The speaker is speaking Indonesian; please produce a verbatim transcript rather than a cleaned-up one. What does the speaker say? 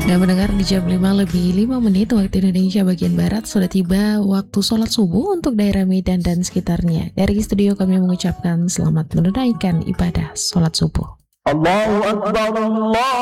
Nah, mendengar di jam lima lebih lima menit waktu Indonesia bagian Barat sudah tiba waktu sholat subuh untuk daerah Medan dan sekitarnya. Dari studio kami mengucapkan selamat menunaikan ibadah sholat subuh. Allahu Akbar, Allah.